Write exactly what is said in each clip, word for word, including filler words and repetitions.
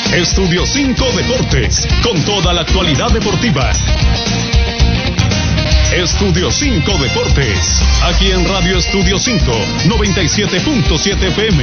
Estudio cinco Deportes, con toda la actualidad deportiva. Estudio cinco Deportes, aquí en Radio Estudio cinco, noventa y siete punto siete F M.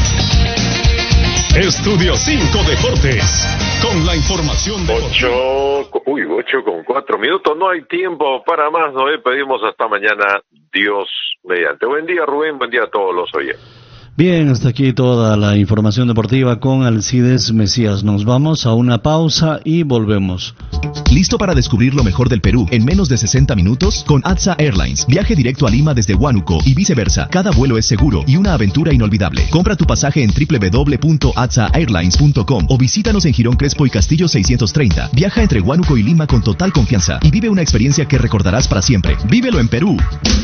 Estudio cinco Deportes, con la información de ocho, uy, ocho con cuatro minutos, no hay tiempo para más, Noé, pedimos hasta mañana, Dios mediante. Buen día, Rubén, buen día a todos los oyentes. Bien, hasta aquí toda la información deportiva con Alcides Mesías. Nos vamos a una pausa y volvemos. ¿Listo para descubrir lo mejor del Perú en menos de sesenta minutos? Con A T S A Airlines. Viaje directo a Lima desde Huánuco y viceversa. Cada vuelo es seguro y una aventura inolvidable. Compra tu pasaje en doble u doble u doble u punto a t s a airlines punto com o visítanos en Girón Crespo y Castillo seiscientos treinta. Viaja entre Huánuco y Lima con total confianza y vive una experiencia que recordarás para siempre. ¡Vívelo en Perú!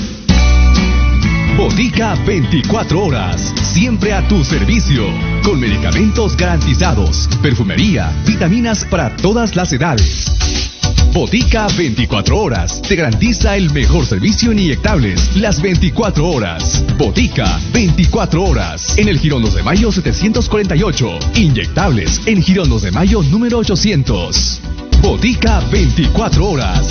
Botica veinticuatro horas, siempre a tu servicio, con medicamentos garantizados, perfumería, vitaminas para todas las edades. Botica veinticuatro horas, te garantiza el mejor servicio en inyectables, las veinticuatro horas. Botica veinticuatro horas, en el Girón dos de Mayo setecientos cuarenta y ocho, inyectables en Girón dos de Mayo número ochocientos. Botica veinticuatro horas.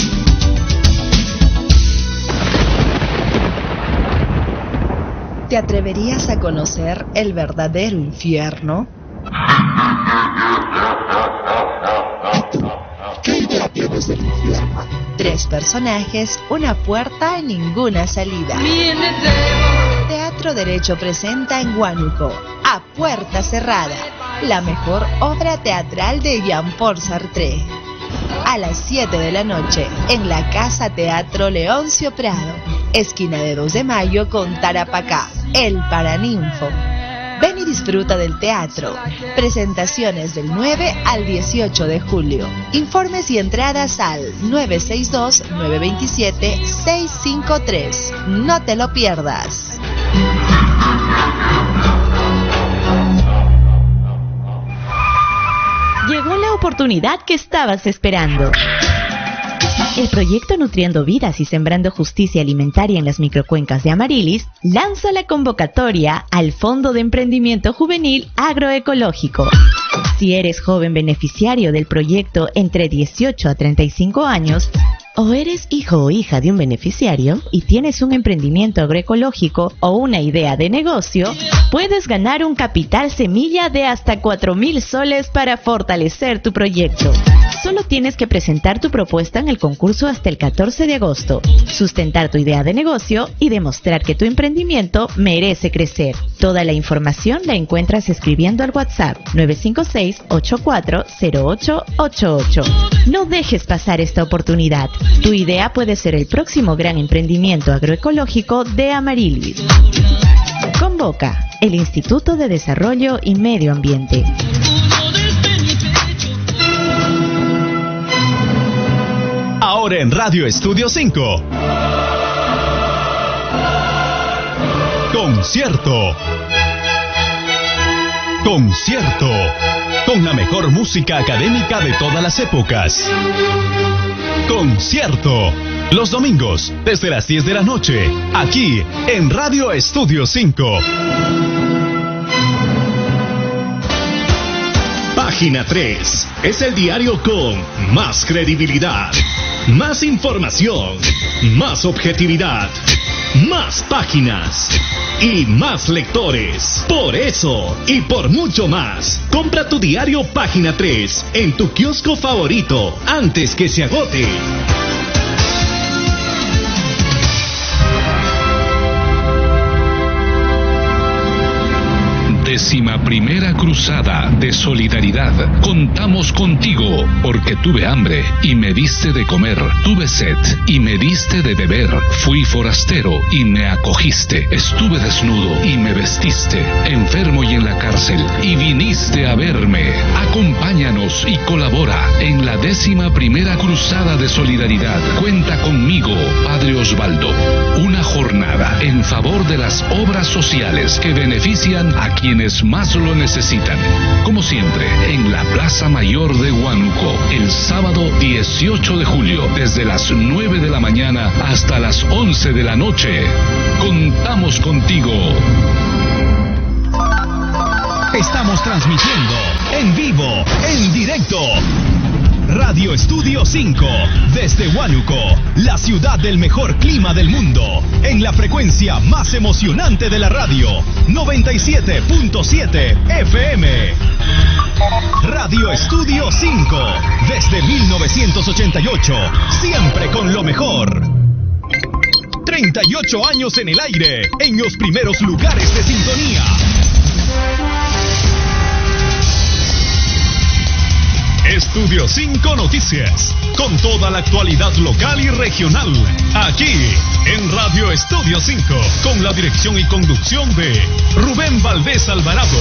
¿Te atreverías a conocer el verdadero infierno? ¿Qué idea tienes del infierno? Tres personajes, una puerta y ninguna salida. Teatro Derecho presenta en Huánuco, A Puerta Cerrada, la mejor obra teatral de Jean-Paul Sartre. A las siete de la noche, en la Casa Teatro Leoncio Prado, esquina de dos de Mayo con Tarapacá, el Paraninfo. Ven y disfruta del teatro. Presentaciones del nueve al dieciocho de julio. Informes y entradas al nueve seis dos, nueve dos siete, seis cinco tres. No te lo pierdas. Llegó la oportunidad que estabas esperando. El proyecto Nutriendo Vidas y Sembrando Justicia Alimentaria en las Microcuencas de Amarilis lanza la convocatoria al Fondo de Emprendimiento Juvenil Agroecológico. Si eres joven beneficiario del proyecto entre dieciocho a treinta y cinco años, o eres hijo o hija de un beneficiario y tienes un emprendimiento agroecológico o una idea de negocio, puedes ganar un capital semilla de hasta cuatro mil soles para fortalecer tu proyecto. Solo tienes que presentar tu propuesta en el concurso hasta el catorce de agosto, sustentar tu idea de negocio y demostrar que tu emprendimiento merece crecer. Toda la información la encuentras escribiendo al WhatsApp nueve cinco seis, ocho cuatro cero ocho ocho ocho. No dejes pasar esta oportunidad. Tu idea puede ser el próximo gran emprendimiento agroecológico de Amarilis. Convoca el Instituto de Desarrollo y Medio Ambiente. Ahora en Radio Estudio cinco. Concierto. Concierto. Con la mejor música académica de todas las épocas. Concierto. Los domingos, desde las diez de la noche, aquí en Radio Estudio cinco. Página tres es el diario con más credibilidad, más información, más objetividad, más páginas y más lectores. Por eso y por mucho más, compra tu diario Página tres en tu kiosco favorito antes que se agote. Décima primera cruzada de solidaridad. Contamos contigo porque tuve hambre y me diste de comer. Tuve sed y me diste de beber. Fui forastero y me acogiste. Estuve desnudo y me vestiste. Enfermo y en la cárcel y viniste a verme. Acompáñanos y colabora en la décima primera cruzada de solidaridad. Cuenta conmigo, Padre Osvaldo. Una jornada en favor de las obras sociales que benefician a quienes más lo necesitan. Como siempre, en la Plaza Mayor de Huánuco, el sábado dieciocho de julio, desde las nueve de la mañana hasta las once de la noche. Contamos contigo. Estamos transmitiendo en vivo en directo. Radio Estudio cinco, desde Huánuco, la ciudad del mejor clima del mundo, en la frecuencia más emocionante de la radio, noventa y siete punto siete F M. Radio Estudio cinco, desde mil novecientos ochenta y ocho, siempre con lo mejor. treinta y ocho años en el aire, en los primeros lugares de sintonía. Estudio cinco Noticias, con toda la actualidad local y regional, aquí en Radio Estudio cinco, con la dirección y conducción de Rubén Valdés Alvarado.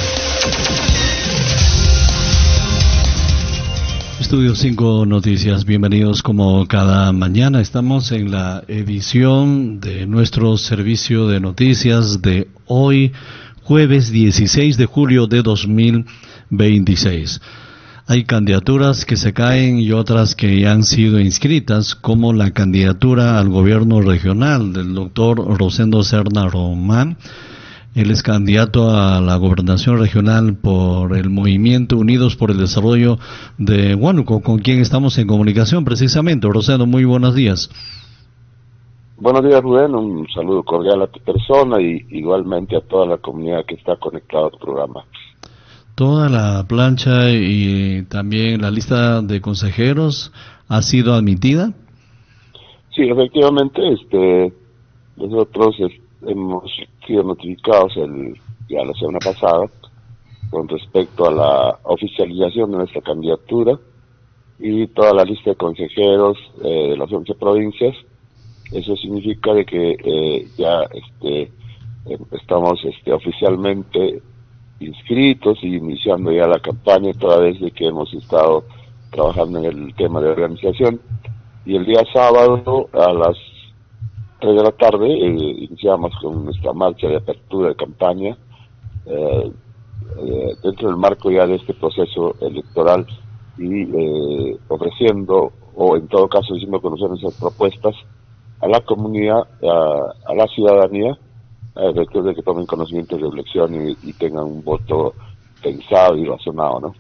Estudio cinco Noticias, bienvenidos como cada mañana. Estamos en la edición de nuestro servicio de noticias de hoy, jueves dieciséis de julio de dos mil veintiséis. Hay candidaturas que se caen y otras que ya han sido inscritas, como la candidatura al gobierno regional del doctor Rosendo Serna Román. Él es candidato a la gobernación regional por el Movimiento Unidos por el Desarrollo de Huánuco, con quien estamos en comunicación precisamente. Rosendo, muy buenos días. Buenos días, Rubén. Un saludo cordial a tu persona y igualmente a toda la comunidad que está conectada a tu programa. Toda la plancha y también la lista de consejeros ha sido admitida. Sí, efectivamente, este, nosotros es, hemos sido notificados el, ya la semana pasada con respecto a la oficialización de nuestra candidatura y toda la lista de consejeros eh, de las once provincias. Eso significa de que eh, ya este, eh, estamos este, oficialmente inscritos y iniciando ya la campaña, toda vez de que hemos estado trabajando en el tema de organización. Y el día sábado a las tres de la tarde eh, iniciamos con nuestra marcha de apertura de campaña eh, eh, dentro del marco ya de este proceso electoral y eh, ofreciendo, o en todo caso haciendo conocer nuestras propuestas a la comunidad, a, a la ciudadanía, después de que tomen conocimiento de la elección y, y tengan un voto pensado y razonado, ¿no?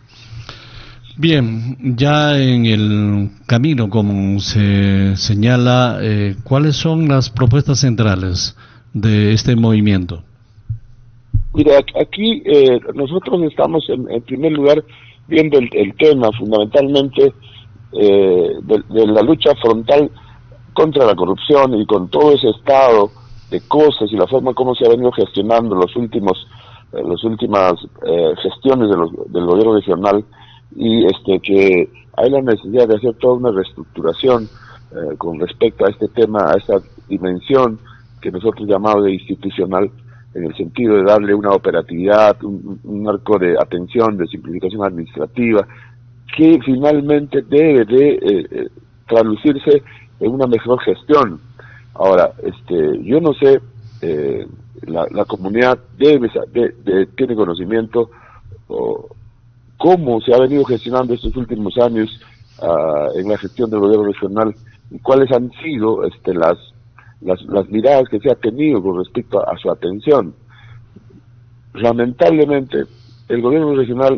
Bien, ya en el camino, como se señala, eh, ¿cuáles son las propuestas centrales de este movimiento? Mira, aquí eh, nosotros estamos en, en primer lugar viendo el, el tema fundamentalmente eh, de, de la lucha frontal contra la corrupción y con todo ese estado de cosas y la forma como se ha venido gestionando los últimos eh, las últimas eh, gestiones de los, del gobierno regional, y este que hay la necesidad de hacer toda una reestructuración eh, con respecto a este tema, a esta dimensión que nosotros llamamos de institucional, en el sentido de darle una operatividad, un, un marco de atención, de simplificación administrativa, que finalmente debe de eh, eh, traducirse en una mejor gestión. Ahora, este, yo no sé, eh, la, la comunidad debe, de, de, tiene conocimiento o, cómo se ha venido gestionando estos últimos años uh, en la gestión del gobierno regional y cuáles han sido este, las, las, las miradas que se ha tenido con respecto a, a su atención. Lamentablemente, el gobierno regional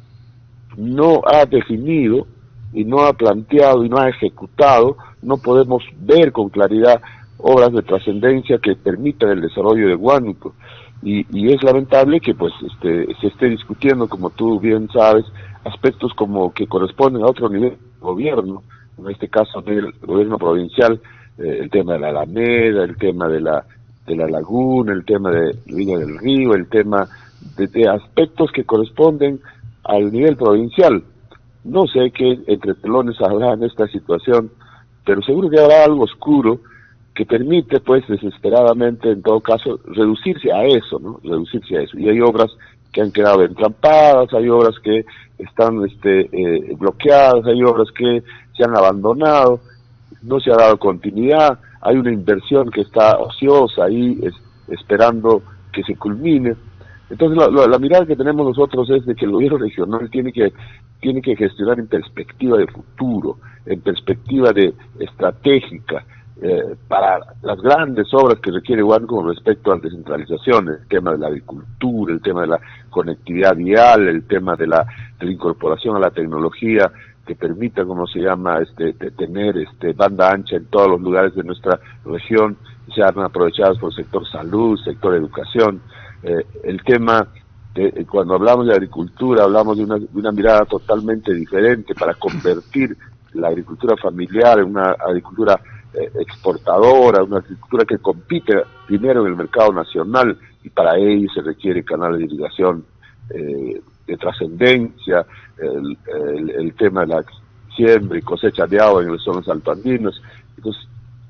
no ha definido y no ha planteado y no ha ejecutado, no podemos ver con claridad obras de trascendencia que permitan el desarrollo de Huánuco. Y, y es lamentable que pues este, se esté discutiendo, como tú bien sabes, aspectos como que corresponden a otro nivel de gobierno, en este caso del gobierno provincial, eh, el tema de la Alameda, el tema de la de la laguna, el tema de Villa del Río, el tema de, de aspectos que corresponden al nivel provincial. No sé qué entre telones habrá en esta situación, pero seguro que habrá algo oscuro que permite, pues, desesperadamente, en todo caso, reducirse a eso, ¿no? Reducirse a eso. Y hay obras que han quedado entrampadas, hay obras que están este, eh, bloqueadas, hay obras que se han abandonado, no se ha dado continuidad, hay una inversión que está ociosa ahí, es, esperando que se culmine. Entonces, la, la, la mirada que tenemos nosotros es de que el gobierno regional tiene que tiene que gestionar en perspectiva de futuro, en perspectiva de estratégica, eh, para las grandes obras que requiere Huánuco con respecto a la descentralización, el tema de la agricultura, el tema de la conectividad vial, el tema de la, de la incorporación a la tecnología que permita, como se llama, este, de tener este, banda ancha en todos los lugares de nuestra región, sean aprovechadas por el sector salud, sector educación, eh, el tema de, cuando hablamos de agricultura, hablamos de una, de una mirada totalmente diferente para convertir la agricultura familiar en una agricultura eh, exportadora, una agricultura que compite primero en el mercado nacional, y para ello se requiere canales de irrigación eh, de trascendencia, el, el, el tema de la siembra y cosecha de agua en las zonas altoandinas. Entonces,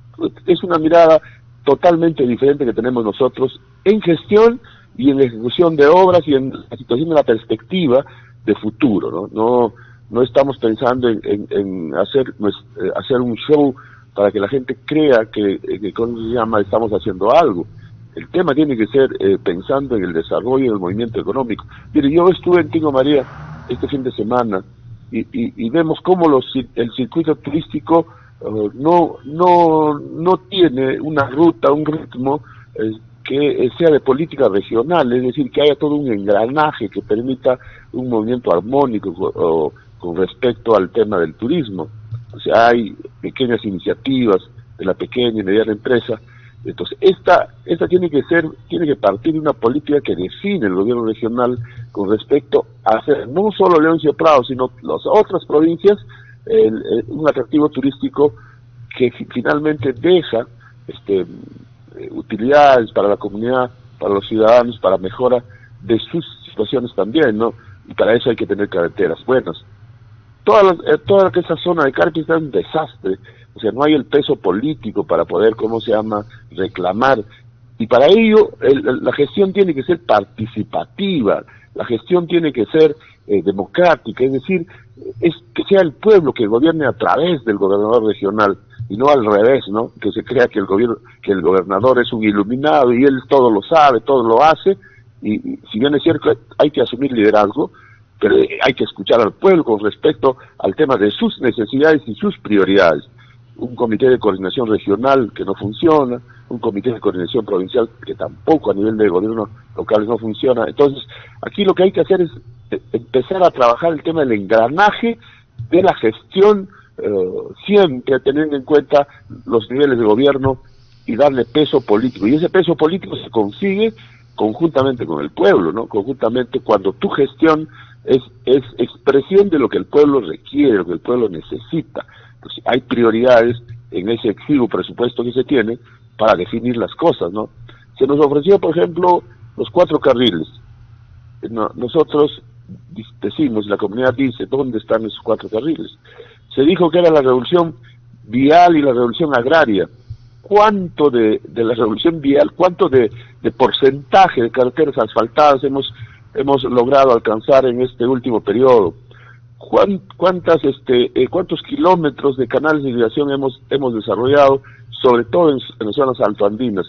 es una mirada totalmente diferente que tenemos nosotros en gestión y en ejecución de obras y en la situación de la perspectiva de futuro, ¿no? No, no estamos pensando en, en, en hacer, pues, eh, hacer un show para que la gente crea que, que, ¿cómo se llama?, estamos haciendo algo. El tema tiene que ser eh, pensando en el desarrollo del movimiento económico. Mire, yo estuve en Tingo María este fin de semana y, y, y vemos cómo los, el circuito turístico uh, no, no, no tiene una ruta, un ritmo eh, que sea de política regional, es decir, que haya todo un engranaje que permita un movimiento armónico o, con respecto al tema del turismo. O sea, hay pequeñas iniciativas de la pequeña y mediana empresa. Entonces, esta esta tiene que ser, tiene que partir de una política que define el gobierno regional con respecto a hacer no solo Leoncio Prado, sino las otras provincias, el, el, un atractivo turístico que finalmente deja este, utilidades para la comunidad, para los ciudadanos, para mejora de sus situaciones también, ¿no? Y para eso hay que tener carreteras buenas. Toda, la, toda esa zona de Carpi está un desastre. O sea, no hay el peso político para poder, ¿cómo se llama?, reclamar. Y para ello, el, la gestión tiene que ser participativa, la gestión tiene que ser eh, democrática, es decir, es que sea el pueblo que gobierne a través del gobernador regional, y no al revés, ¿no?, que se crea que el gobierno, que el gobernador es un iluminado y él todo lo sabe, todo lo hace, y, y si bien es cierto, hay que asumir liderazgo, pero hay que escuchar al pueblo con respecto al tema de sus necesidades y sus prioridades. Un comité de coordinación regional que no funciona, un comité de coordinación provincial que tampoco a nivel de gobierno locales no funciona. Entonces, aquí lo que hay que hacer es empezar a trabajar el tema del engranaje de la gestión, eh, siempre teniendo en cuenta los niveles de gobierno y darle peso político. Y ese peso político se consigue conjuntamente con el pueblo, ¿no? Conjuntamente cuando tu gestión es, es expresión de lo que el pueblo requiere, lo que el pueblo necesita. Pues hay prioridades en ese exiguo presupuesto que se tiene para definir las cosas, ¿no? Se nos ofreció, por ejemplo, los cuatro carriles. No, nosotros decimos, la comunidad dice, ¿dónde están esos cuatro carriles? Se dijo que era la revolución vial y la revolución agraria. ¿Cuánto de, de la revolución vial, cuánto de, de porcentaje de carreteras asfaltadas hemos, hemos logrado alcanzar en este último periodo? ¿Cuántas, este, eh, cuántos kilómetros de canales de irrigación hemos, hemos desarrollado, sobre todo en, en las zonas altoandinas?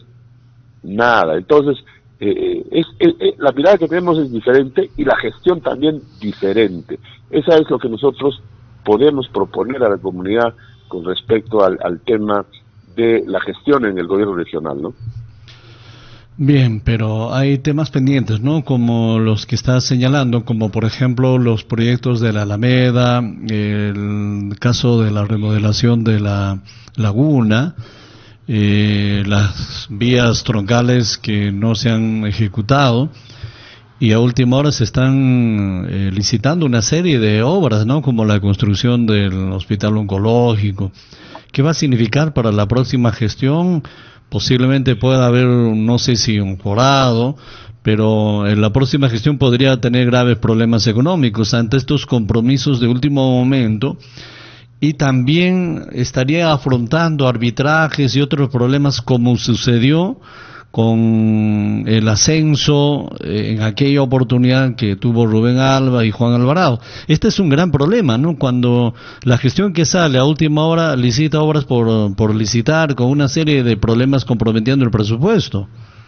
Nada. Entonces, eh, es, es, es, la mirada que tenemos es diferente y la gestión también diferente. Esa es lo que nosotros podemos proponer a la comunidad con respecto al, al tema de la gestión en el gobierno regional, ¿no? Bien, pero hay temas pendientes, ¿no?, como los que estás señalando, como por ejemplo los proyectos de la Alameda, el caso de la remodelación de la laguna, eh, las vías troncales que no se han ejecutado, y a última hora se están eh, licitando una serie de obras, ¿no?, como la construcción del hospital oncológico. ¿Qué va a significar para la próxima gestión? Posiblemente pueda haber, no sé si un jurado, pero en la próxima gestión podría tener graves problemas económicos ante estos compromisos de último momento, y también estaría afrontando arbitrajes y otros problemas como sucedió con el ascenso en aquella oportunidad que tuvo Rubén Alba y Juan Alvarado. Este es un gran problema, ¿no?, cuando la gestión que sale a última hora licita obras por, por licitar, con una serie de problemas comprometiendo el presupuesto.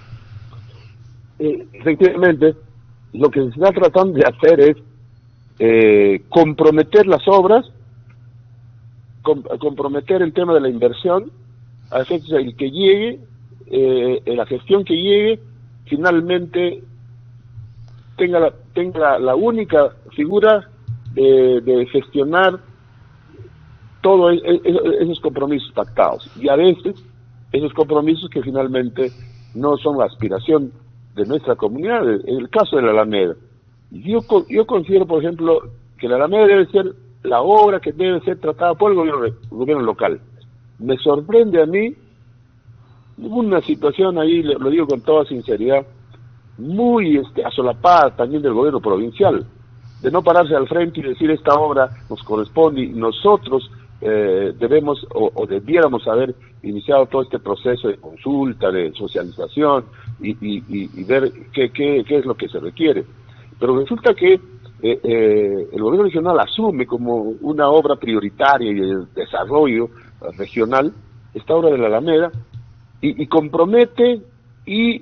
Eh, efectivamente, lo que se está tratando de hacer es eh, comprometer las obras, com comprometer el tema de la inversión, a efectos de que llegue, eh, en la gestión que llegue, finalmente tenga la, tenga la, la única figura de, de gestionar todos esos compromisos pactados. Y a veces, esos compromisos que finalmente no son la aspiración de nuestra comunidad, en el caso de la Alameda. Yo, yo considero, por ejemplo, que la Alameda debe ser la obra que debe ser tratada por el gobierno, el gobierno local. Me sorprende a mí una situación ahí, lo digo con toda sinceridad, muy este, asolapada también del gobierno provincial, de no pararse al frente y decir esta obra nos corresponde y nosotros eh, debemos o, o debiéramos haber iniciado todo este proceso de consulta, de socialización y, y, y, y ver qué, qué, qué es lo que se requiere. Pero resulta que eh, eh, el gobierno regional asume como una obra prioritaria y de desarrollo regional esta obra de la Alameda y, y compromete y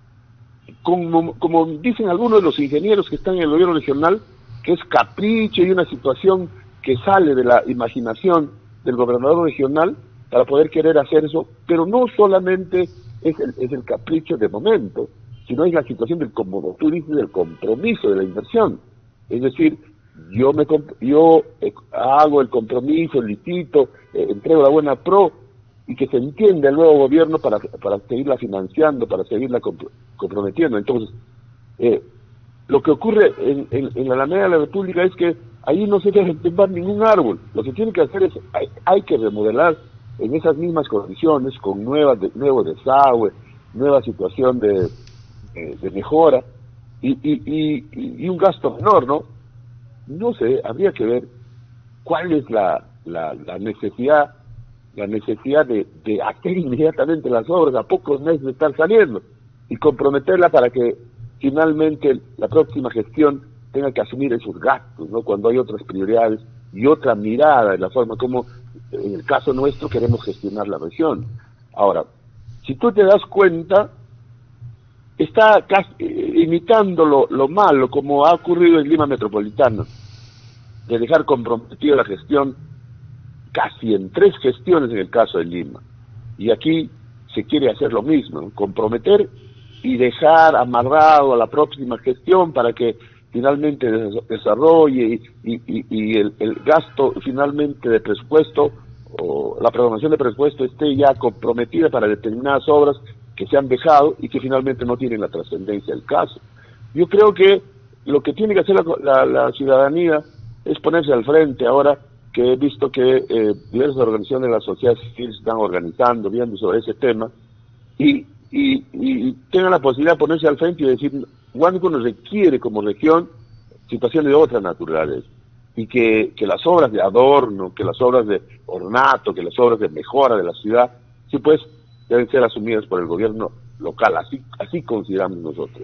como, como dicen algunos de los ingenieros que están en el gobierno regional, que es capricho y una situación que sale de la imaginación del gobernador regional para poder querer hacer eso, pero no solamente es el, es el capricho de momento, sino es la situación del, como tú dices, del compromiso de la inversión. Es decir, yo me yo eh, hago el compromiso, licito, eh, entrego la buena pro, y que se entiende el nuevo gobierno para, para seguirla financiando, para seguirla comp comprometiendo. Entonces, eh, lo que ocurre en, en, en la Alameda de la República es que ahí no se deja tumbar ningún árbol. Lo que tiene que hacer es, hay, hay que remodelar en esas mismas condiciones, con nuevas de, nuevo desagüe, nueva situación de, de, de mejora, y, y, y, y un gasto menor, ¿no? No sé, habría que ver cuál es la, la, la necesidad la necesidad de, de hacer inmediatamente las obras a pocos meses de estar saliendo y comprometerla para que finalmente la próxima gestión tenga que asumir esos gastos, ¿no? Cuando hay otras prioridades y otra mirada en la forma como, en el caso nuestro, queremos gestionar la región. Ahora, si tú te das cuenta, está casi, eh, imitando lo, lo malo, como ha ocurrido en Lima Metropolitana, de dejar comprometida la gestión casi en tres gestiones en el caso de Lima. Y aquí se quiere hacer lo mismo, ¿no? Comprometer y dejar amarrado a la próxima gestión para que finalmente desarrolle y, y, y el, el gasto finalmente de presupuesto o la programación de presupuesto esté ya comprometida para determinadas obras que se han dejado y que finalmente no tienen la trascendencia del caso. Yo creo que lo que tiene que hacer la, la, la ciudadanía es ponerse al frente ahora, que he visto que eh, diversas organizaciones de la sociedad civil se están organizando, viendo sobre ese tema, y, y, y tengan la posibilidad de ponerse al frente y decir, Huánuco nos requiere como región situaciones de otra naturaleza, y que, que las obras de adorno, que las obras de ornato, que las obras de mejora de la ciudad, sí pues, deben ser asumidas por el gobierno local, así, así consideramos nosotros.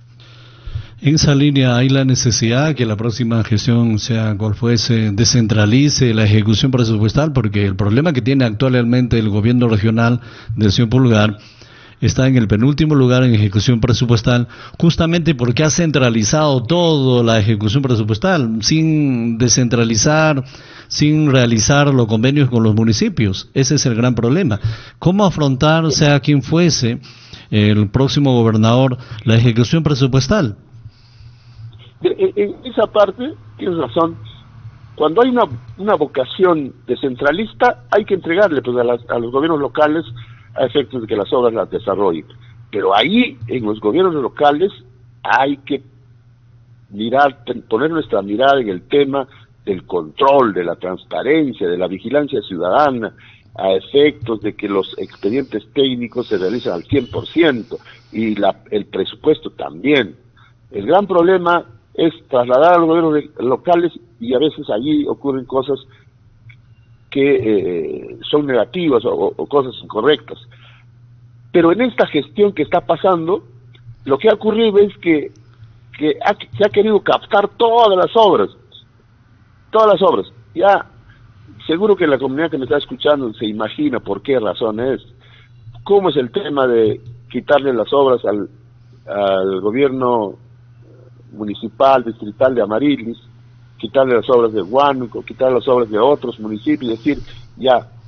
En esa línea hay la necesidad que la próxima gestión, sea cual fuese, descentralice la ejecución presupuestal, porque el problema que tiene actualmente el gobierno regional del señor Pulgar está en el penúltimo lugar en ejecución presupuestal, justamente porque ha centralizado toda la ejecución presupuestal, sin descentralizar, sin realizar los convenios con los municipios. Ese es el gran problema. ¿Cómo afrontar, sea quien fuese el próximo gobernador, la ejecución presupuestal? En esa parte tienes razón. Cuando hay una, una vocación descentralista, hay que entregarle pues, a, las, a los gobiernos locales a efectos de que las obras las desarrollen. Pero ahí, en los gobiernos locales, hay que mirar, poner nuestra mirada en el tema del control, de la transparencia, de la vigilancia ciudadana, a efectos de que los expedientes técnicos se realicen al cien por ciento y la, el presupuesto también. El gran problema es trasladar a los gobiernos locales y a veces allí ocurren cosas que eh, son negativas o, o cosas incorrectas. Pero en esta gestión que está pasando, lo que ha ocurrido es que, que ha, se ha querido captar todas las obras, todas las obras. Ya, seguro que la comunidad que me está escuchando se imagina por qué razón es. ¿Cómo es el tema de quitarle las obras al, al gobierno municipal, distrital de Amarilis, quitarle las obras de Huánuco, quitarle las obras de otros municipios, es decir, ya,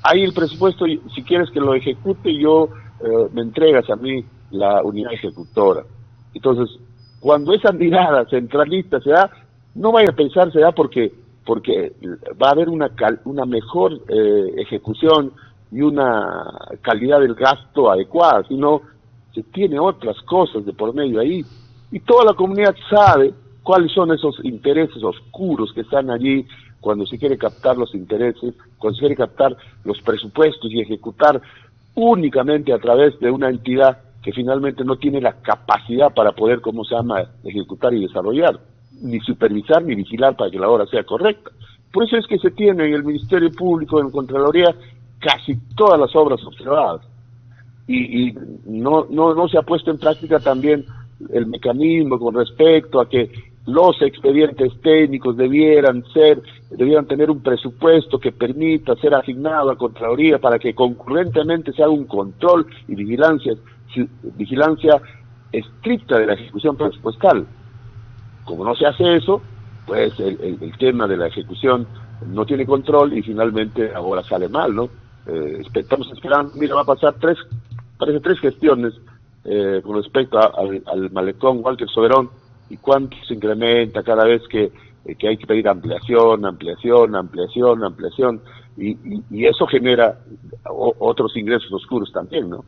Ahí el presupuesto, si quieres que lo ejecute, yo eh, me entregas a mí la unidad ejecutora. Entonces, cuando esa mirada centralista se da, no vaya a pensar se da porque porque va a haber una cal, una mejor eh, ejecución y una calidad del gasto adecuada, sino se tiene otras cosas de por medio ahí. Y toda la comunidad sabe cuáles son esos intereses oscuros que están allí cuando se quiere captar los intereses, cuando se quiere captar los presupuestos y ejecutar únicamente a través de una entidad que finalmente no tiene la capacidad para poder, ¿cómo se llama?, ejecutar y desarrollar, ni supervisar ni vigilar para que la obra sea correcta. Por eso es que se tiene en el Ministerio Público, en Contraloría, casi todas las obras observadas. Y, y no, no, no se ha puesto en práctica también el mecanismo con respecto a que los expedientes técnicos debieran ser, debieran tener un presupuesto que permita ser asignado a Contraloría para que concurrentemente se haga un control y vigilancia, vigilancia estricta de la ejecución presupuestal. Como no se hace eso, pues el, el, el tema de la ejecución no tiene control y finalmente ahora sale mal, ¿no? Eh, estamos esperando, mira, va a pasar tres, parece tres gestiones eh, con respecto a, al, al malecón Walter Soberón, y cuánto se incrementa cada vez que, eh, que hay que pedir ampliación, ampliación, ampliación, ampliación, y, y, y eso genera o, otros ingresos oscuros también, ¿no?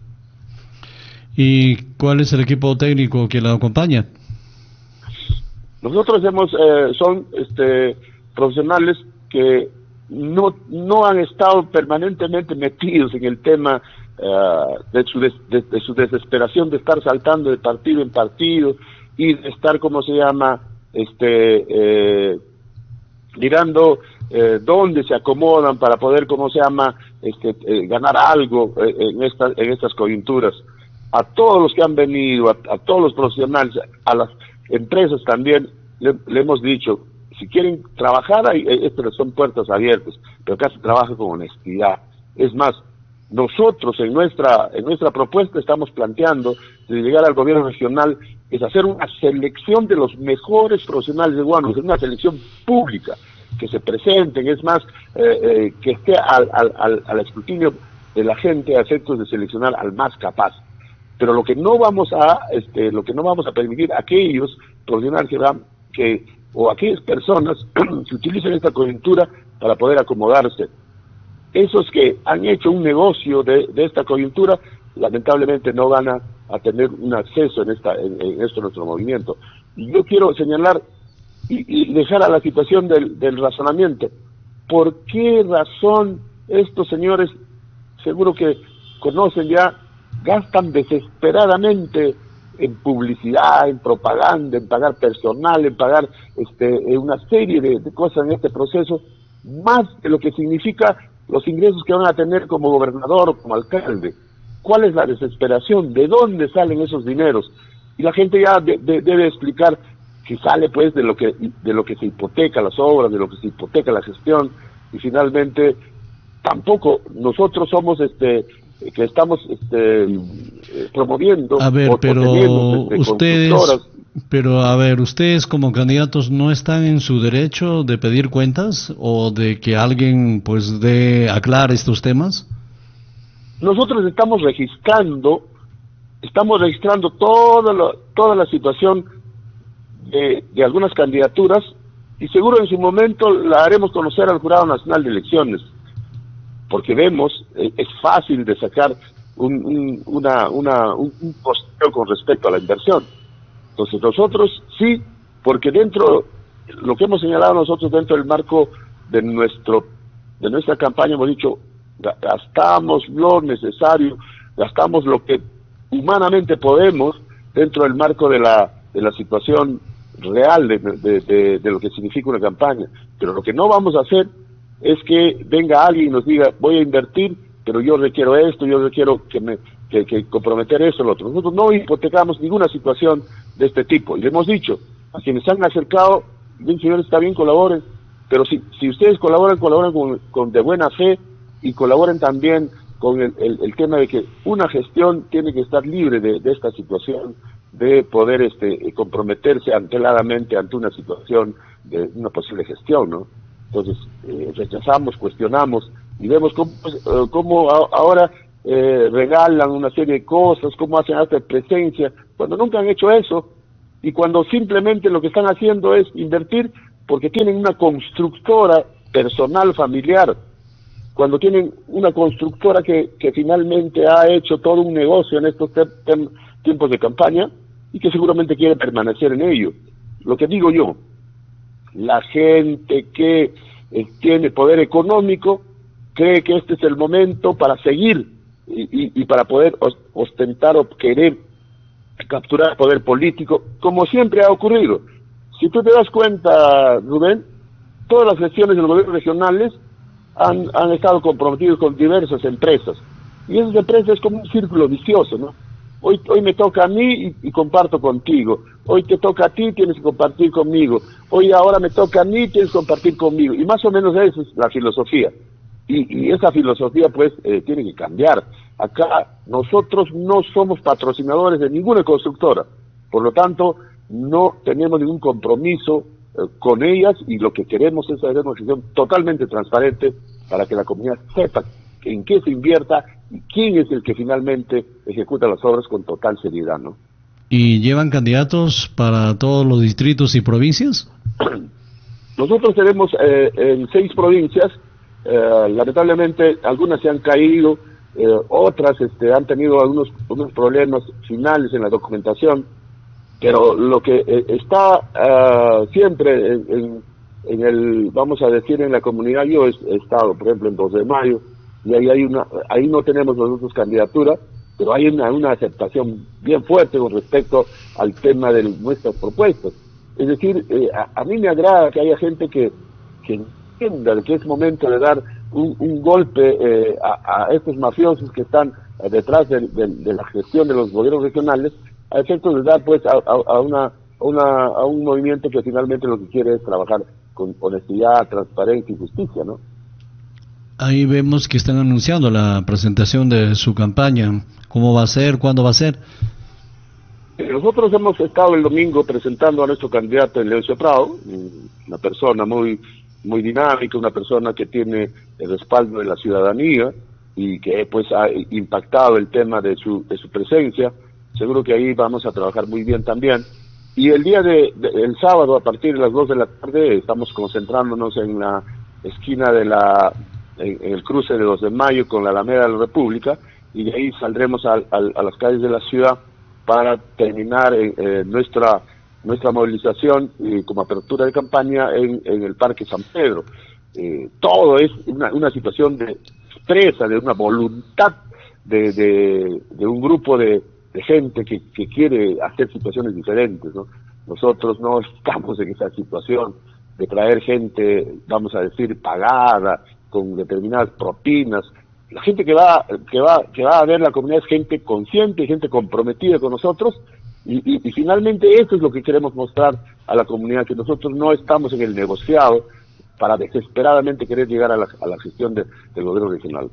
¿Y cuál es el equipo técnico que la acompaña? Nosotros hemos, eh, son este, profesionales que no, no han estado permanentemente metidos en el tema uh, de, su des, de, de su desesperación de estar saltando de partido en partido y de estar, ¿cómo se llama?, este, eh, mirando eh, dónde se acomodan para poder, ¿cómo se llama?, este, eh, ganar algo eh, en, esta, en estas coyunturas. A todos los que han venido, a, a todos los profesionales, a las empresas también, le, le hemos dicho, si quieren trabajar, ahí, estas son puertas abiertas, pero acá se trabaja con honestidad. Es más, nosotros en nuestra en nuestra propuesta estamos planteando, de llegar al gobierno regional, es hacer una selección de los mejores profesionales de Huánuco, una selección pública, que se presenten, es más, eh, eh, que esté al, al, al, al escrutinio de la gente a efectos de seleccionar al más capaz. Pero lo que no vamos a, este, lo que no vamos a permitir a aquellos profesionales que, van, que o aquellas personas que utilicen esta coyuntura para poder acomodarse. Esos que han hecho un negocio de, de esta coyuntura, lamentablemente no van a, a tener un acceso en esta en, en esto nuestro movimiento. Y yo quiero señalar y, y dejar a la situación del, del razonamiento. ¿Por qué razón estos señores, seguro que conocen ya, gastan desesperadamente en publicidad, en propaganda, en pagar personal, en pagar este, una serie de, de cosas en este proceso, más de lo que significa los ingresos que van a tener como gobernador o como alcalde? ¿Cuál es la desesperación? ¿De dónde salen esos dineros? Y la gente ya de, de, debe explicar que sale pues de lo que de lo que se hipoteca las obras, de lo que se hipoteca la gestión, y finalmente tampoco nosotros somos este que estamos este, promoviendo. A ver, o, pero o este, ustedes, pero a ver, ustedes como candidatos no están en su derecho de pedir cuentas o de que alguien pues de aclare estos temas. Nosotros estamos registrando, estamos registrando toda la, toda la situación de, de algunas candidaturas y seguro en su momento la haremos conocer al Jurado Nacional de Elecciones, porque vemos, eh, es fácil de sacar un, un, una, una, un, un posteo con respecto a la inversión. Entonces nosotros sí, porque dentro, lo que hemos señalado nosotros dentro del marco de nuestro de nuestra campaña, hemos dicho, gastamos lo necesario, gastamos lo que humanamente podemos dentro del marco de la de la situación real de, de, de, de lo que significa una campaña. Pero lo que no vamos a hacer es que venga alguien y nos diga, voy a invertir, pero yo requiero esto, yo requiero que me que, que comprometer esto, lo otro. Nosotros no hipotecamos ninguna situación de este tipo. Y le hemos dicho a quienes se han acercado, bien señores, está bien, colaboren, pero si si ustedes colaboran, colaboran con, con de buena fe y colaboren también con el, el, el tema de que una gestión tiene que estar libre de, de esta situación, de poder este comprometerse anteladamente ante una situación de una posible gestión, ¿no? Entonces, eh, rechazamos, cuestionamos y vemos cómo, uh, cómo a, ahora eh, regalan una serie de cosas, cómo hacen hasta presencia, cuando nunca han hecho eso, y cuando simplemente lo que están haciendo es invertir porque tienen una constructora personal familiar, cuando tienen una constructora que, que finalmente ha hecho todo un negocio en estos te- te- tiempos de campaña y que seguramente quiere permanecer en ello. Lo que digo yo, la gente que eh, tiene poder económico cree que este es el momento para seguir y, y, y para poder ostentar o querer capturar poder político, como siempre ha ocurrido. Si tú te das cuenta, Rubén, todas las gestiones de los gobiernos regionales han, han estado comprometidos con diversas empresas, y esas empresas es como un círculo vicioso, ¿no? Hoy, hoy me toca a mí y, y comparto contigo, hoy te toca a ti, tienes que compartir conmigo, hoy ahora me toca a mí, tienes que compartir conmigo, y más o menos esa es la filosofía, y, y esa filosofía pues eh, tiene que cambiar. Acá nosotros no somos patrocinadores de ninguna constructora, por lo tanto no tenemos ningún compromiso eh, con ellas, y lo que queremos es hacer una gestión totalmente transparente para que la comunidad sepa en qué se invierta y quién es el que finalmente ejecuta las obras con total seriedad, ¿no? ¿Y llevan candidatos para todos los distritos y provincias? Nosotros tenemos eh, en seis provincias, eh, lamentablemente algunas se han caído, eh, otras este, han tenido algunos unos problemas finales en la documentación, pero lo que eh, está uh, siempre en, en, en el, vamos a decir, en la comunidad, yo he, he estado, por ejemplo, en dos de mayo, y ahí hay una, ahí no tenemos nosotros candidatura, pero hay una, una aceptación bien fuerte con respecto al tema de nuestras propuestas. Es decir, eh, a, a mí me agrada que haya gente que, que entienda que es momento de dar un, un golpe eh, a, a estos mafiosos que están detrás de, de, de la gestión de los gobiernos regionales, a efectos de dar pues a, a, a, una, a, una, a un movimiento que finalmente lo que quiere es trabajar con honestidad, transparencia y justicia, ¿no? Ahí vemos que están anunciando la presentación de su campaña. ¿Cómo va a ser? ¿Cuándo va a ser? Nosotros hemos estado el domingo presentando a nuestro candidato Leoncio Prado, una persona muy muy dinámica, una persona que tiene el respaldo de la ciudadanía y que pues ha impactado el tema de su de su presencia. Seguro que ahí vamos a trabajar muy bien también. Y el día de, de el sábado, a partir de las dos de la tarde, estamos concentrándonos en la esquina de la En, en el cruce de dos de mayo con la Alameda de la República, y de ahí saldremos a, a, a las calles de la ciudad para terminar eh, eh, nuestra nuestra movilización eh, como apertura de campaña en, en el Parque San Pedro. Eh, todo es una, una situación de expresa, de una voluntad de, de, de un grupo de, de gente que, que quiere hacer situaciones diferentes, ¿no? Nosotros no estamos en esa situación de traer gente, vamos a decir, pagada, con determinadas propinas. La gente que va que va que va a ver la comunidad es gente consciente, gente comprometida con nosotros, y, y, y finalmente eso es lo que queremos mostrar a la comunidad, que nosotros no estamos en el negociado para desesperadamente querer llegar a la, a la gestión de, del gobierno regional.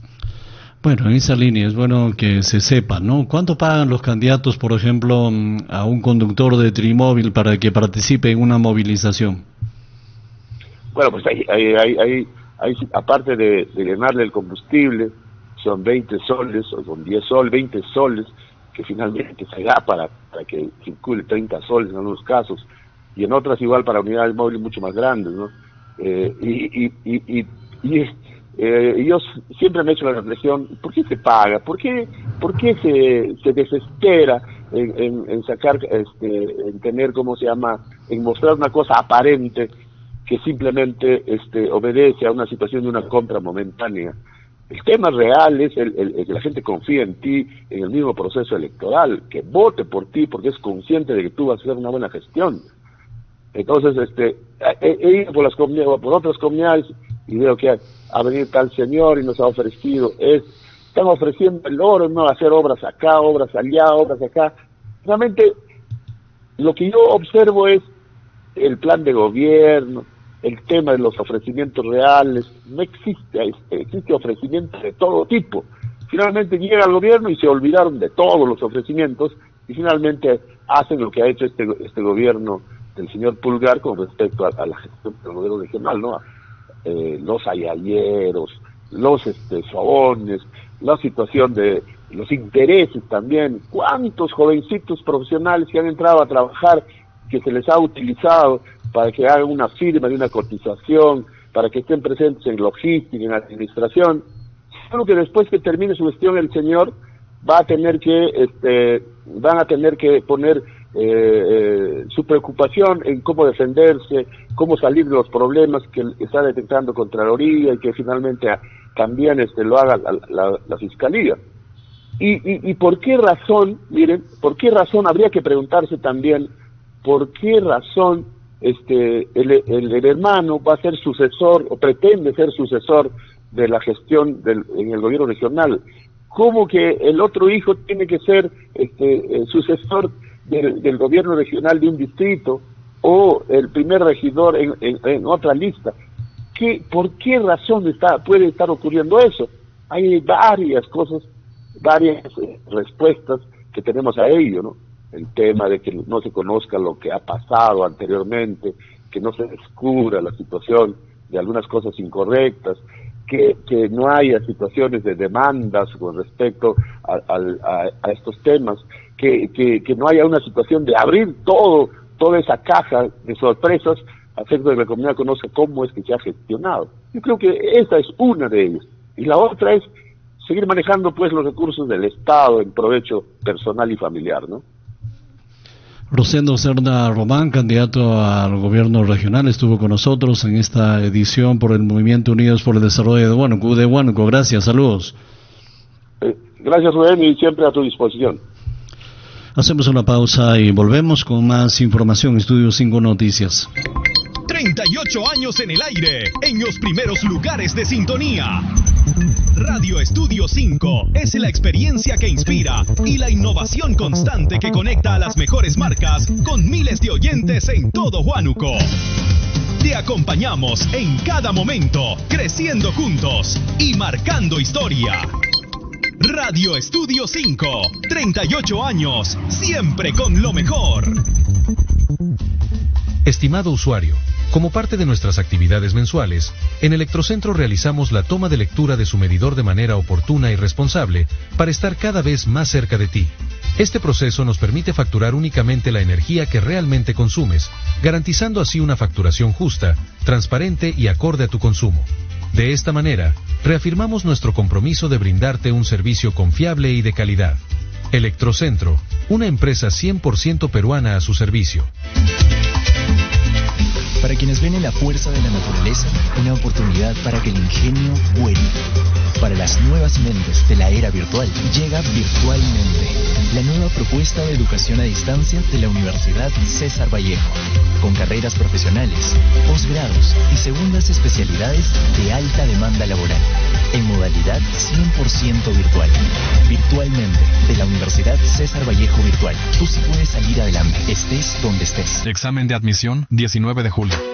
Bueno, en esa línea es bueno que se sepa, ¿no? ¿Cuánto pagan los candidatos, por ejemplo, a un conductor de Trimóvil para que participe en una movilización? Bueno, pues hay, hay, hay, hay Ahí, aparte de, de llenarle el combustible, son veinte soles, o son diez soles, veinte soles, que finalmente se da para, para que circule treinta soles en algunos casos, y en otras igual para unidades móviles mucho más grandes, ¿no? Eh, y y, y, y, y eh, yo siempre me he hecho la reflexión, ¿por qué se paga? ¿Por qué, por qué se, se desespera en, en, en sacar, este, en tener, ¿cómo se llama?, en mostrar una cosa aparente que simplemente este, obedece a una situación de una compra momentánea? El tema real es el, el, el que la gente confía en ti, en el mismo proceso electoral, que vote por ti porque es consciente de que tú vas a hacer una buena gestión. Entonces, este, he, he ido por las comunidades, por otras comunidades, y veo que ha, ha venido tal señor y nos ha ofrecido, es, están ofreciendo el oro, no hacer obras acá, obras allá, obras acá. Realmente, lo que yo observo es el plan de gobierno, el tema de los ofrecimientos reales. No existe, existe ofrecimientos de todo tipo. Finalmente llega al gobierno y se olvidaron de todos los ofrecimientos, y finalmente hacen lo que ha hecho este este gobierno del señor Pulgar con respecto a, a la gestión del gobierno regional, ¿no? Eh, los ayayeros, los este, sobones, la situación de los intereses también. ¿Cuántos jovencitos profesionales que han entrado a trabajar, que se les ha utilizado para que hagan una firma de una cotización, para que estén presentes en logística, en administración? Creo que después que termine su gestión el señor va a tener que, este, van a tener que poner eh, eh, su preocupación en cómo defenderse, cómo salir de los problemas que está detectando Contraloría y que finalmente a, también este, lo haga la, la, la Fiscalía. Y, y, y por qué razón, miren, por qué razón habría que preguntarse también por qué razón este el, el, el hermano va a ser sucesor o pretende ser sucesor de la gestión del, en el gobierno regional. ¿Cómo que el otro hijo tiene que ser este el sucesor del, del gobierno regional de un distrito o el primer regidor en, en, en otra lista? ¿Qué, ¿Por qué razón está puede estar ocurriendo eso? Hay varias cosas, varias eh, respuestas que tenemos a ello, ¿no? El tema de que no se conozca lo que ha pasado anteriormente, que no se descubra la situación de algunas cosas incorrectas, que, que no haya situaciones de demandas con respecto a, a, a estos temas, que, que, que no haya una situación de abrir todo, toda esa caja de sorpresas, hacer que la comunidad conozca cómo es que se ha gestionado. Yo creo que esa es una de ellas. Y la otra es seguir manejando pues los recursos del Estado en provecho personal y familiar, ¿no? Rosendo Cerda Román, candidato al gobierno regional, estuvo con nosotros en esta edición por el Movimiento Unidos por el Desarrollo de Huánuco. De Huánuco, gracias, saludos. Eh, gracias, Rubén, y siempre a tu disposición. Hacemos una pausa y volvemos con más información. Estudio cinco Noticias. treinta y ocho años en el aire, en los primeros lugares de sintonía. Radio Estudio cinco es la experiencia que inspira y la innovación constante que conecta a las mejores marcas con miles de oyentes en todo Huánuco. Te acompañamos en cada momento, creciendo juntos y marcando historia. Radio Estudio cinco, treinta y ocho años, siempre con lo mejor. Estimado usuario, como parte de nuestras actividades mensuales, en Electrocentro realizamos la toma de lectura de su medidor de manera oportuna y responsable para estar cada vez más cerca de ti. Este proceso nos permite facturar únicamente la energía que realmente consumes, garantizando así una facturación justa, transparente y acorde a tu consumo. De esta manera, reafirmamos nuestro compromiso de brindarte un servicio confiable y de calidad. Electrocentro, una empresa cien por ciento peruana a su servicio. Para quienes ven en la fuerza de la naturaleza, una oportunidad para que el ingenio vuele. Para las nuevas mentes de la era virtual, llega Virtualmente, la nueva propuesta de educación a distancia de la Universidad César Vallejo, con carreras profesionales, posgrados y segundas especialidades de alta demanda laboral, en modalidad cien por ciento virtual. Virtualmente, de la Universidad César Vallejo Virtual. Tú sí puedes salir adelante, estés donde estés. Examen de admisión, diecinueve de julio.